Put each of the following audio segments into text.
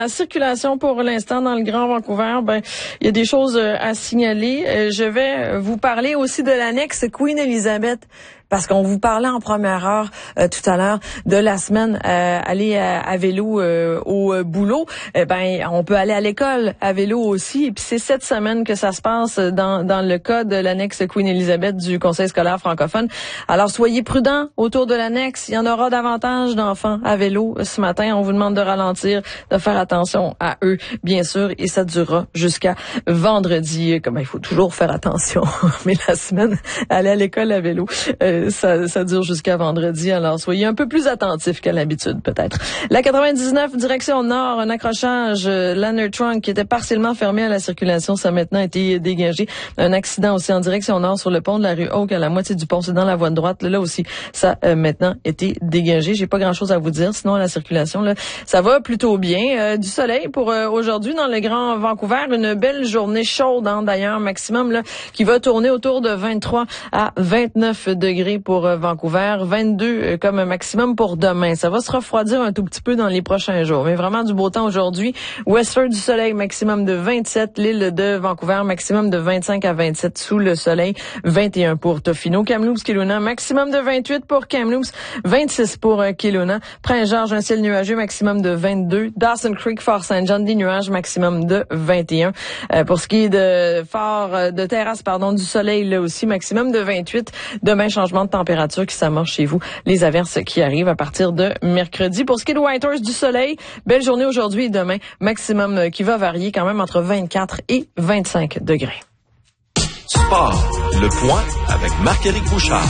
La circulation pour l'instant dans le Grand Vancouver, il y a des choses à signaler. Je vais vous parler aussi de l'annexe Queen Elizabeth, parce qu'on vous parlait en première heure tout à l'heure de la semaine aller à vélo au boulot. On peut aller à l'école à vélo aussi. Et puis c'est cette semaine que ça se passe dans le cas de l'annexe Queen Elizabeth du Conseil scolaire francophone. Alors soyez prudents autour de l'annexe. Il y en aura davantage d'enfants à vélo ce matin. On vous demande de ralentir, de faire attention à eux, bien sûr, et ça durera jusqu'à vendredi. Il faut toujours faire attention, mais la semaine, aller à l'école à vélo, ça dure jusqu'à vendredi. Alors soyez un peu plus attentifs qu'à l'habitude, peut-être. La 99, direction nord, un accrochage Lanier Trunk qui était partiellement fermé à la circulation, ça a maintenant été dégagé. Un accident aussi en direction nord sur le pont de la rue Oak à la moitié du pont, c'est dans la voie de droite. Là aussi, ça a maintenant été dégagé. J'ai pas grand-chose à vous dire, sinon à la circulation, là, ça va plutôt bien. Du soleil pour aujourd'hui dans le Grand Vancouver. Une belle journée chaude, d'ailleurs, maximum là, qui va tourner autour de 23 à 29 degrés pour Vancouver. 22 comme maximum pour demain. Ça va se refroidir un tout petit peu dans les prochains jours. Mais vraiment du beau temps aujourd'hui. Westford du soleil, maximum de 27. L'île de Vancouver, maximum de 25 à 27 sous le soleil. 21 pour Tofino. Kamloops, Kelowna, maximum de 28 pour Kamloops. 26 pour Kelowna. Prince-Georges, un ciel nuageux, maximum de 22. Dawson Creek, Fort Saint-John, des nuages, maximum de 21. Pour ce qui est de terrasse, du soleil, là aussi, maximum de 28. Demain, changement de température qui s'amorce chez vous. Les averses qui arrivent à partir de mercredi. Pour ce qui est de Whitehorse, du soleil, belle journée aujourd'hui et demain. Maximum qui va varier quand même entre 24 et 25 degrés. Sport, le point avec Marc-Éric Bouchard.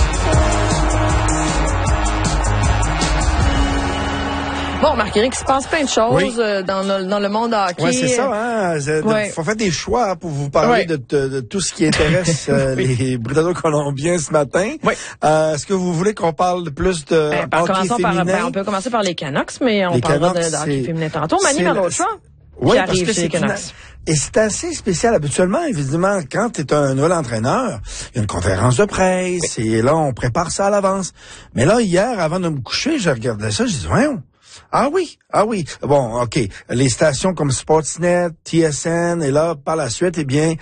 Bon, Marc-Éric, il se passe plein de choses dans le monde hockey. Oui, c'est ça. Faut faire des choix pour vous parler de tout ce qui intéresse les Britanno-Colombiens ce matin. Oui. Est-ce que vous voulez qu'on parle plus de hockey féminin? On peut commencer par les Canucks, mais on parlera de hockey féminin tantôt. Manny Malhotra, qui arrive chez les Canucks. Et c'est assez spécial. Habituellement, évidemment, quand tu es un nouvel entraîneur, il y a une conférence de presse et là, on prépare ça à l'avance. Mais là, hier, avant de me coucher, je regardais ça, je disais, voyons. Ah oui. Bon, OK. Les stations comme Sportsnet, TSN, et là, par la suite,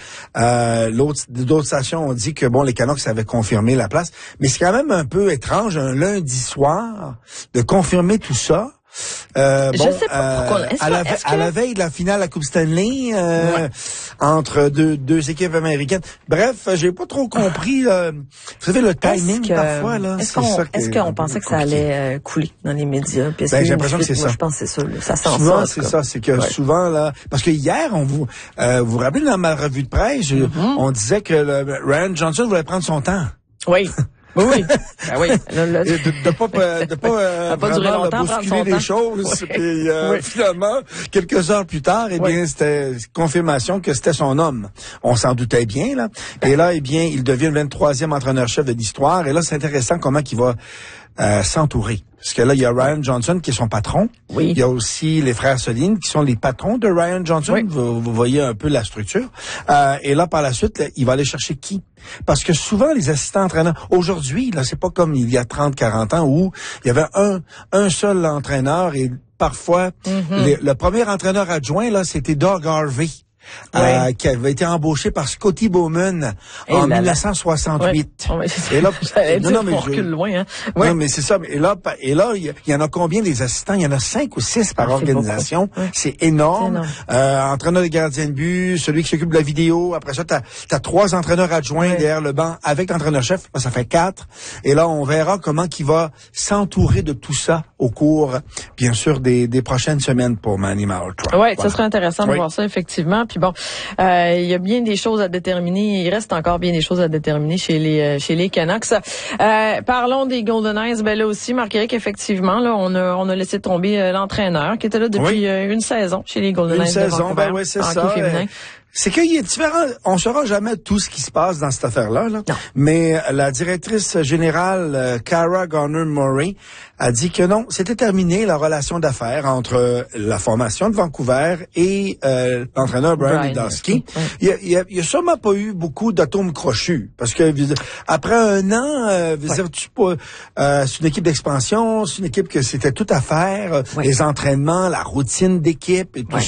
d'autres stations ont dit que, les Canucks avaient confirmé la place. Mais c'est quand même un peu étrange, un lundi soir, de confirmer tout ça. Je sais pas pourquoi. À la veille de la finale de la Coupe Stanley, entre deux équipes américaines. Bref, j'ai pas trop compris. Vous savez, le timing parfois là. Est-ce qu'on pensait que ça allait couler dans les médias? J'ai l'impression que c'est ça. Je pense que c'est ça. Ça sent souvent, c'est ça. C'est que souvent là, parce que hier, vous vous rappelez dans ma revue de presse, on disait que Ryan Johnson voulait prendre son temps. Oui. Oui. De pas durer longtemps, bousculer les choses. Puis, finalement, quelques heures plus tard, c'était confirmation que c'était son homme. On s'en doutait bien, là. Et là, il devient le 23e entraîneur-chef de l'histoire. Et là, c'est intéressant comment il va s'entourer. Parce que là, il y a Ryan Johnson qui est son patron. Oui. Il y a aussi les frères Sedin qui sont les patrons de Ryan Johnson. Oui. Vous voyez un peu la structure. Et là, par la suite, il va aller chercher qui? Parce que souvent, les assistants entraîneurs, aujourd'hui, là, c'est pas comme il y a 30, 40 ans où il y avait un seul entraîneur et parfois, le premier entraîneur adjoint, là, c'était Doug Harvey. Qui avait été embauché par Scotty Bowman en 1968. Et là, on recule loin, hein. Non, mais c'est ça. Et là, il y en a combien des assistants? Il y en a 5 ou 6 par organisation. C'est énorme. Entraîneur de gardien de but, celui qui s'occupe de la vidéo. Après ça, t'as 3 entraîneurs adjoints derrière le banc avec l'entraîneur-chef. Ça fait 4. Et là, on verra comment il va s'entourer de tout ça au cours, bien sûr, des prochaines semaines pour Manny Malhotra. Oui, ça serait intéressant de voir ça, effectivement. Puis bon, il y a bien des choses à déterminer. Il reste encore bien des choses à déterminer chez les Canucks. Parlons des Golden Knights. Là aussi, Marc-Éric, effectivement, là, on a laissé tomber l'entraîneur qui était là depuis une saison chez les Golden Knights. Une saison, c'est ça. C'est qu'il y a différents... On saura jamais tout ce qui se passe dans cette affaire-là, là. Non. Mais la directrice générale, Cara Garner-Murray, a dit que non, c'était terminé la relation d'affaires entre la formation de Vancouver et l'entraîneur Brian Ledoski. Il y a sûrement pas eu beaucoup d'atomes crochus. Parce que après un an, c'est une équipe d'expansion, c'est une équipe que c'était tout à faire, les entraînements, la routine d'équipe et tout